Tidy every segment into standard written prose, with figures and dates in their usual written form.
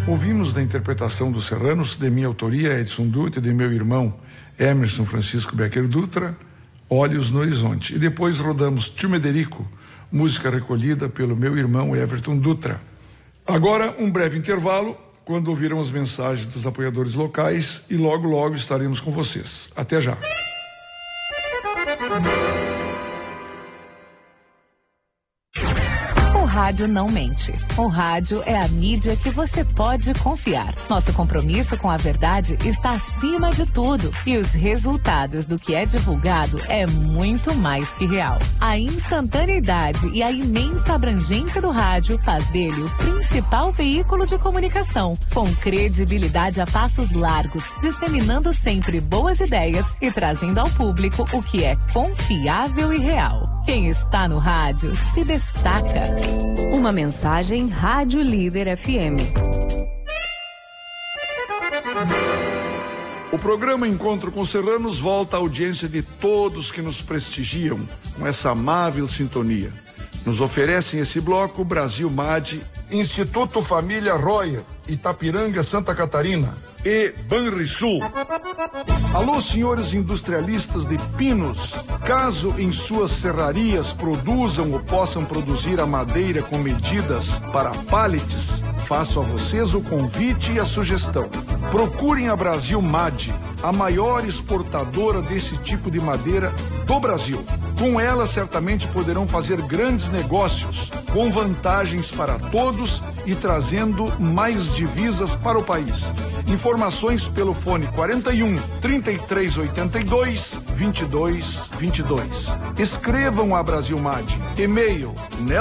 Ouvimos da interpretação dos Serranos, de minha autoria, Edson Dutra, e de meu irmão Emerson Francisco Becker Dutra, Olhos no Horizonte. E depois rodamos Tio Mederico, música recolhida pelo meu irmão Everton Dutra. Agora, um breve intervalo, quando ouvirão as mensagens dos apoiadores locais, e logo, logo estaremos com vocês. Até já. O rádio não mente. O rádio é a mídia que você pode confiar. Nosso compromisso com a verdade está acima de tudo. E os resultados do que é divulgado é muito mais que real. A instantaneidade e a imensa abrangência do rádio faz dele o principal veículo de comunicação, com credibilidade a passos largos, disseminando sempre boas ideias e trazendo ao público o que é confiável e real. Quem está no rádio se destaca. Uma mensagem Rádio Líder FM. O programa Encontro com Serranos volta à audiência de todos que nos prestigiam com essa amável sintonia. Nos oferecem esse bloco Brasil MAD, Instituto Família Royer, Itapiranga, Santa Catarina e Banrisul. Alô, senhores industrialistas de pinos, caso em suas serrarias produzam ou possam produzir a madeira com medidas para pallets, faço a vocês o convite e a sugestão. Procurem a Brasil MAD, a maior exportadora desse tipo de madeira do Brasil. Com ela, certamente poderão fazer grandes negócios, com vantagens para todos e trazendo mais divisas para o país. Informações pelo fone 41 3382 2222. Escrevam a Brasilmad. E-mail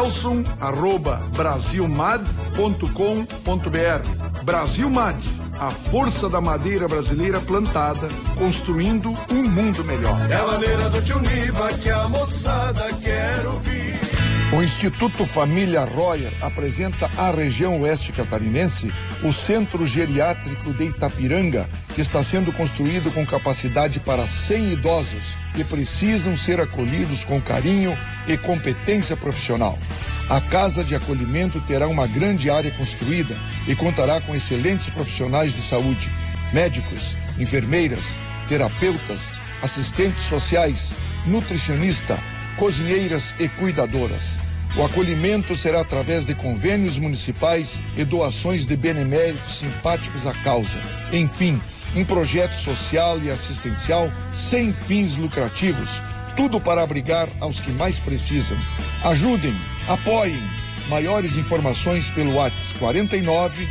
nelson@brasilmad.com.br. Brasilmad, a força da madeira brasileira plantada, construindo um mundo melhor. É a maneira do tio Niva que a moçada quer ouvir. O Instituto Família Royer apresenta à região oeste catarinense o Centro Geriátrico de Itapiranga, que está sendo construído com capacidade para 100 idosos que precisam ser acolhidos com carinho e competência profissional. A Casa de Acolhimento terá uma grande área construída e contará com excelentes profissionais de saúde, médicos, enfermeiras, terapeutas, assistentes sociais, nutricionista, cozinheiras e cuidadoras. O acolhimento será através de convênios municipais e doações de beneméritos simpáticos à causa. Enfim, um projeto social e assistencial sem fins lucrativos, tudo para abrigar aos que mais precisam. Ajudem, apoiem. Maiores informações pelo WhatsApp 49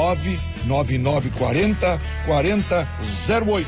99940 4008.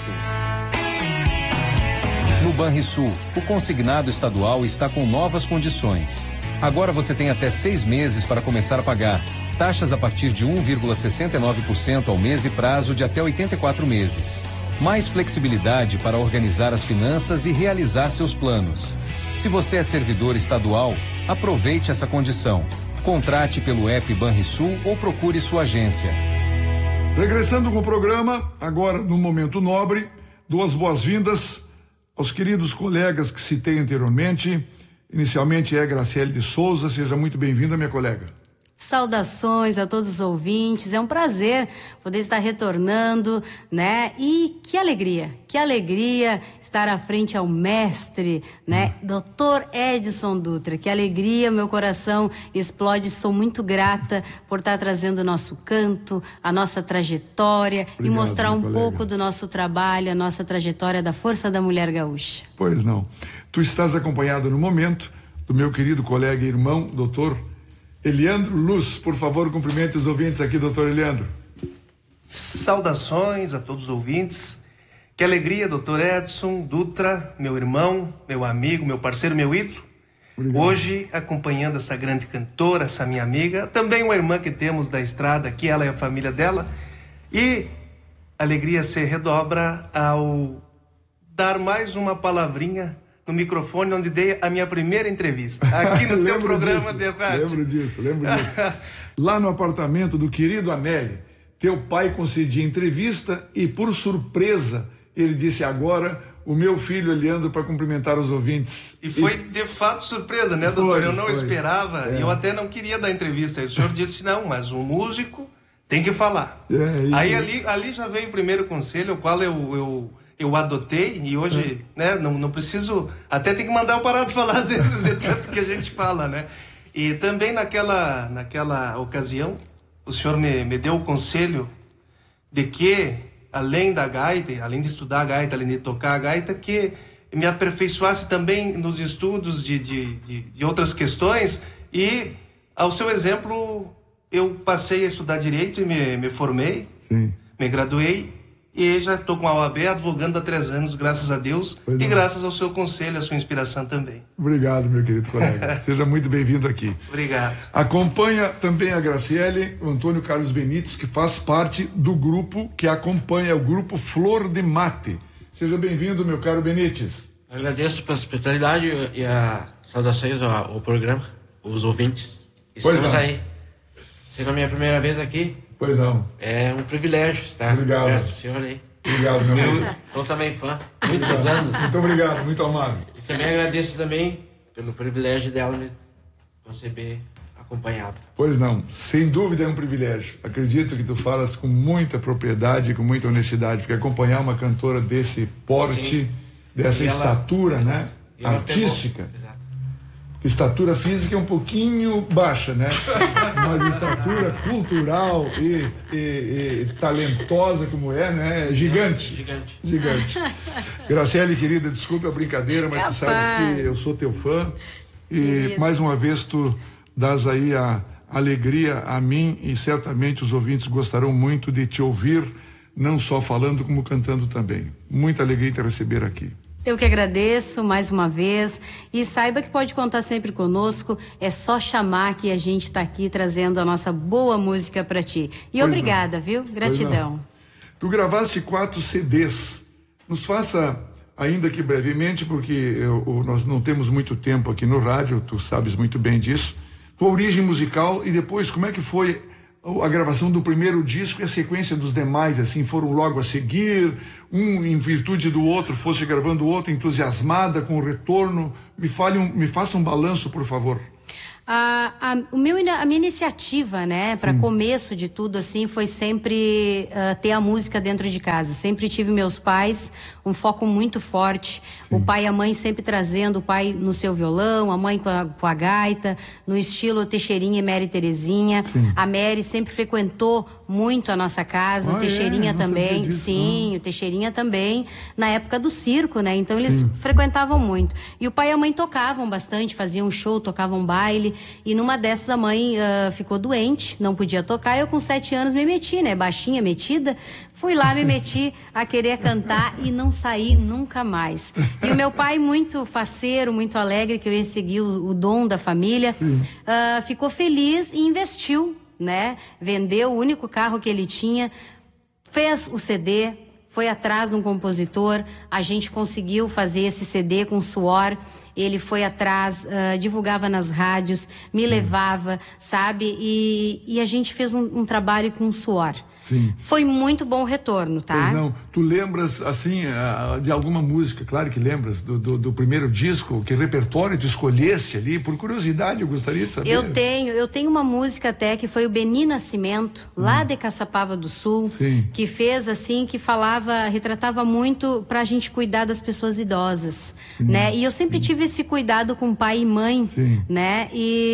No Banrisul, o consignado estadual está com novas condições. Agora você tem até 6 meses para começar a pagar. Taxas a partir de 1,69% ao mês e prazo de até 84 meses. Mais flexibilidade para organizar as finanças e realizar seus planos. Se você é servidor estadual, aproveite essa condição. Contrate pelo app Banrisul ou procure sua agência. Regressando com o programa, agora no Momento Nobre, dou as boas-vindas aos queridos colegas que citei anteriormente. Inicialmente é Graciele de Souza. Seja muito bem-vinda, minha colega. Saudações a todos os ouvintes, é um prazer poder estar retornando, né? E que alegria estar à frente ao mestre, né? Dr. Edson Dutra, que alegria, meu coração explode, sou muito grata por estar trazendo o nosso canto, a nossa trajetória. Obrigado, e mostrar um pouco do nosso trabalho, a nossa trajetória da Força da Mulher Gaúcha. Pois não. Tu estás acompanhado no momento do meu querido colega e irmão, doutor Eliandro Luz. Por favor, cumprimente os ouvintes aqui, doutor Eliandro. Saudações a todos os ouvintes. Que alegria, doutor Edson Dutra, meu irmão, meu amigo, meu parceiro, meu ídolo. Obrigado. Hoje, acompanhando essa grande cantora, essa minha amiga, também uma irmã que temos da estrada aqui, ela e a família dela. E a alegria se redobra ao dar mais uma palavrinha no microfone onde dei a minha primeira entrevista, aqui no teu programa de rádio. Lembro disso. Lá no apartamento do querido Amélie, teu pai concedia entrevista e, por surpresa, ele disse: agora o meu filho Eliandro para cumprimentar os ouvintes. E foi de fato surpresa, né, doutor? Eu não esperava, e eu até não queria dar entrevista. E o senhor disse: não, mas um músico Tem que falar. Aí ali já veio o primeiro conselho, o qual eu adotei, e hoje, né, não preciso, até tem que mandar o Parado falar às vezes, de tanto que a gente fala, né? E também naquela ocasião, o senhor me deu o conselho de que, além da gaita, além de estudar a gaita, além de tocar a gaita, que me aperfeiçoasse também nos estudos de outras questões, e, ao seu exemplo, eu passei a estudar Direito e me formei, me graduei, e já estou com a OAB advogando há 3 anos, graças a Deus, e graças ao seu conselho, à sua inspiração também. Obrigado, meu querido colega. Seja muito bem-vindo aqui. Obrigado. Acompanha também a Graciele, o Antônio Carlos Benites, que faz parte do grupo que acompanha, o grupo Flor de Mate. Seja bem-vindo, meu caro Benites. Agradeço pela hospitalidade e as saudações ao programa, os ouvintes. Estamos aí. Sendo a minha primeira vez aqui. Pois não. É um privilégio estar perto do senhor aí. Obrigado, meu amigo. Sou também fã, muitos anos. Muito obrigado, muito amável. E também agradeço também pelo privilégio dela me receber acompanhado. Pois não, sem dúvida é um privilégio. Acredito que tu falas com muita propriedade, com muita honestidade, porque acompanhar uma cantora desse porte, dessa estatura, né? Artística. Estatura física é um pouquinho baixa, né? Mas estatura cultural e talentosa como é, né? É gigante. Graciele, querida, desculpe a brincadeira, mas tu sabes que eu sou teu fã. E mais uma vez tu dás aí a alegria a mim, e certamente os ouvintes gostarão muito de te ouvir, não só falando como cantando também. Muita alegria te receber aqui. Eu que agradeço mais uma vez, e saiba que pode contar sempre conosco, é só chamar que a gente está aqui trazendo a nossa boa música para ti. E pois obrigada, não. Viu? Gratidão. Tu gravaste 4 CDs, nos faça, ainda que brevemente, porque nós não temos muito tempo aqui no rádio, tu sabes muito bem disso, tua origem musical e depois como é que foi a gravação do primeiro disco e a sequência dos demais, assim, foram logo a seguir, um em virtude do outro, fosse gravando o outro, entusiasmada com o retorno. Me faça um balanço, por favor. A minha iniciativa, né, para começo de tudo, assim, foi sempre ter a música dentro de casa. Sempre tive meus pais, um foco muito forte. Sim. O pai e a mãe sempre trazendo, o pai no seu violão, a mãe com a gaita, no estilo Teixeirinha e Mary Terezinha. Sim. A Mary sempre frequentou muito a nossa casa, o Teixeirinha também. Sim, o Teixeirinha também, na época do circo, né? Então eles frequentavam muito. E o pai e a mãe tocavam bastante, faziam show, tocavam baile. E numa dessas a mãe ficou doente, não podia tocar. Eu com 7 anos me meti, né? Baixinha, metida. Fui lá, me meti a querer cantar e não saí nunca mais. E o meu pai, muito faceiro, muito alegre, que eu ia seguir o dom da família, ficou feliz e investiu, né? Vendeu o único carro que ele tinha, fez o CD, foi atrás de um compositor, a gente conseguiu fazer esse CD com suor. Ele foi atrás, divulgava nas rádios, me levava, sabe? E a gente fez um trabalho com suor. Sim. Foi muito bom o retorno, tá? Pois não. Tu lembras, assim, de alguma música, claro que lembras, do primeiro disco, que repertório tu escolheste ali? Por curiosidade, eu gostaria de saber. Eu tenho uma música até que foi o Beni Nascimento, lá de Caçapava do Sul, que fez, assim, que retratava muito pra gente cuidar das pessoas idosas, né? E eu sempre tive esse cuidado com pai e mãe, né?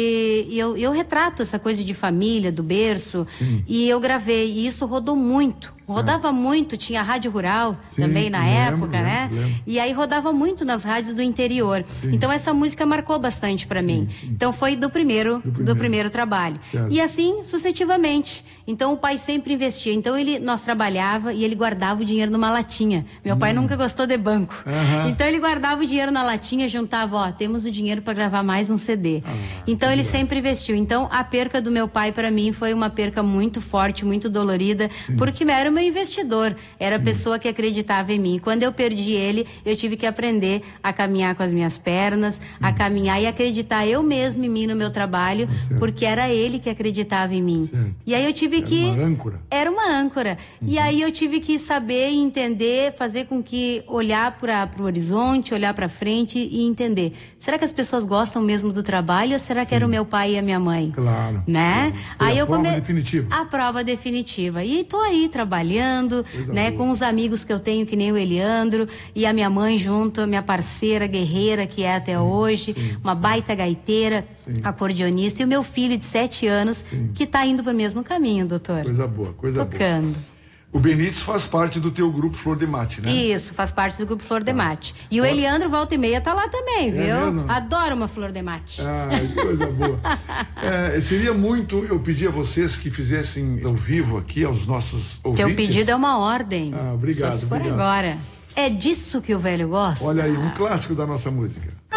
E eu retrato essa coisa de família, do berço, e eu gravei, e isso rodou muito. Rodava muito, tinha rádio rural também na época, né? E aí rodava muito nas rádios do interior. Então essa música marcou bastante para mim. Então foi do primeiro trabalho. Certo. E assim sucessivamente. Então o pai sempre investia. Então nós trabalhava e ele guardava o dinheiro numa latinha. Meu pai nunca gostou de banco. Então ele guardava o dinheiro na latinha, juntava, temos o dinheiro para gravar mais um CD. Então ele sempre investiu. Então a perca do meu pai para mim foi uma perca muito forte, muito dolorida, porque era meu investidor, era a pessoa que acreditava em mim. Quando eu perdi ele, eu tive que aprender a caminhar com as minhas pernas, a caminhar e acreditar eu mesmo em mim, no meu trabalho, porque era ele que acreditava em mim. E aí eu tive Era uma âncora. E aí eu tive que saber e entender, fazer com que olhar para o horizonte, olhar para frente e entender entender, será que as pessoas gostam mesmo do trabalho ou será que era o meu pai e a minha mãe? Claro. Né? Foi Aí a eu prova definitiva. A prova definitiva. E tô aí trabalhando, né, com os amigos que eu tenho, que nem o Eliandro, e a minha mãe junto, a minha parceira guerreira, que é até hoje, uma baita gaiteira, acordeonista, e o meu filho de 7 anos, que tá indo pro mesmo caminho, doutor. Coisa boa, coisa boa. Tocando. O Benítez faz parte do teu grupo Flor de Mate, né? Isso, faz parte do grupo Flor de Mate. E o Eliandro, volta e meia, tá lá também, viu? Mesmo? Adora uma Flor de Mate. Ah, que coisa boa. Seria muito eu pedir a vocês que fizessem ao vivo aqui aos nossos ouvintes. Teu pedido é uma ordem. Obrigado. Só se for obrigado. agora. É disso que o velho gosta. Olha aí, um clássico da nossa música.